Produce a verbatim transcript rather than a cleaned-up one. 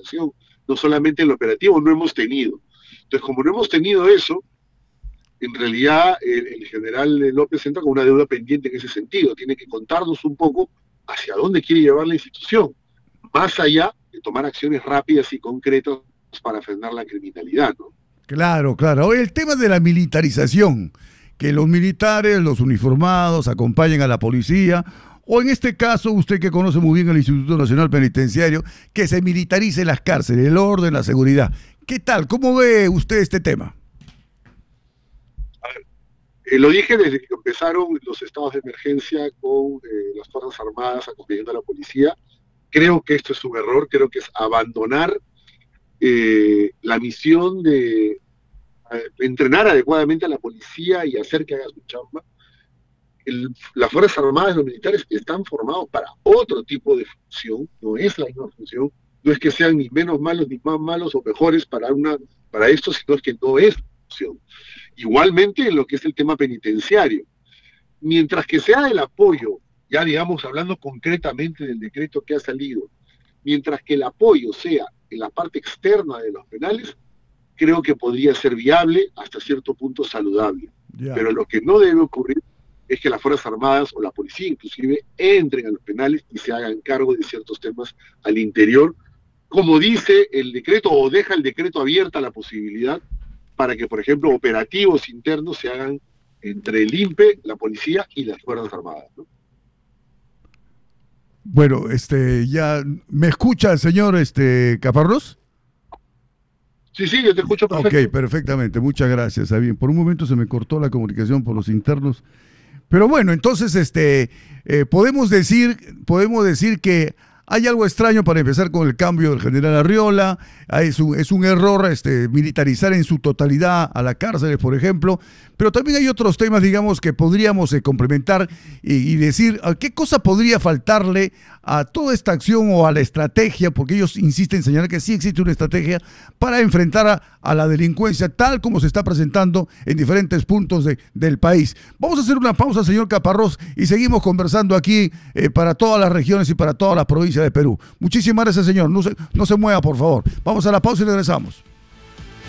organización, no solamente en el operativo, no hemos tenido. Entonces, como no hemos tenido eso, en realidad el, el general López entra con una deuda pendiente en ese sentido. Tiene que contarnos un poco hacia dónde quiere llevar la institución, más allá de tomar acciones rápidas y concretas para frenar la criminalidad, ¿no? Claro, claro. Ahora, el tema de la militarización, que los militares, los uniformados, acompañen a la policía, o en este caso, usted que conoce muy bien el Instituto Nacional Penitenciario, que se militarice las cárceles, el orden, la seguridad. ¿Qué tal? ¿Cómo ve usted este tema? A ver, eh, lo dije desde que empezaron los estados de emergencia con eh, las Fuerzas Armadas acompañando a la policía. Creo que esto es un error, creo que es abandonar eh, la misión de eh, entrenar adecuadamente a la policía y hacer que haga su chamba. El, las Fuerzas Armadas y los militares están formados para otro tipo de función, no es la misma función, no es que sean ni menos malos, ni más malos o mejores para, una, para esto, sino es que no es función. Igualmente en lo que es el tema penitenciario. Mientras que sea el apoyo, ya digamos hablando concretamente del decreto que ha salido, mientras que el apoyo sea en la parte externa de los penales, creo que podría ser viable, hasta cierto punto saludable. Yeah. Pero lo que no debe ocurrir es que las Fuerzas Armadas o la policía inclusive entren a los penales y se hagan cargo de ciertos temas al interior, como dice el decreto, o deja el decreto abierta la posibilidad para que, por ejemplo, operativos internos se hagan entre el I N P E, la policía y las Fuerzas Armadas, ¿no? Bueno, este, ya, ¿me escucha el señor este, Caparrós? Sí, sí, yo te escucho perfecto. Ok, perfectamente, muchas gracias. Está bien. Por un momento se me cortó la comunicación por los internos. Pero bueno, entonces este, eh, podemos decir, podemos decir que hay algo extraño para empezar con el cambio del general Arriola. Es un, es un error este, militarizar en su totalidad a las cárceles, por ejemplo. Pero también hay otros temas, digamos, que podríamos eh, complementar y, y decir ¿a qué cosa podría faltarle a toda esta acción o a la estrategia? Porque ellos insisten en señalar que sí existe una estrategia para enfrentar a, a la delincuencia tal como se está presentando en diferentes puntos de, del país. Vamos a hacer una pausa, señor Caparrós, y seguimos conversando aquí eh, para todas las regiones y para todas las provincias de Perú. Muchísimas gracias, señor. No se, no se mueva, por favor. Vamos a la pausa y regresamos.